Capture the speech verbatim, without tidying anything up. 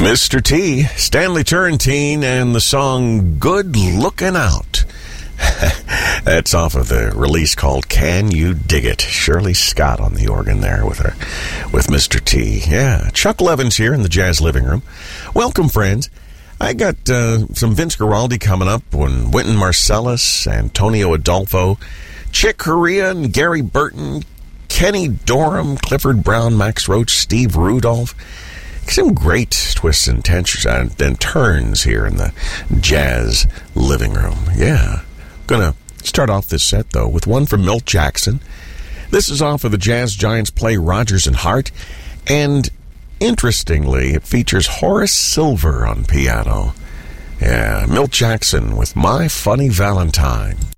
Mister T, Stanley Turrentine, and the song Good Lookin' Out. That's off of the release called Can You Dig It? Shirley Scott on the organ there with her, with Mister T. Yeah, Chuck Levin's here in the Jazz Living Room. Welcome, friends. I got uh, some Vince Guaraldi coming up when Wynton Marsalis, Antonio Adolfo, Chick Corea, and Gary Burton, Kenny Dorham, Clifford Brown, Max Roach, Steve Rudolph. Some great twists and, tensions and, and turns here in the Jazz Living Room. Yeah. Gonna start off this set, though, with one from Milt Jackson. This is off of the Jazz Giants play Rodgers and Hart. And interestingly, it features Horace Silver on piano. Yeah, Milt Jackson with My Funny Valentine.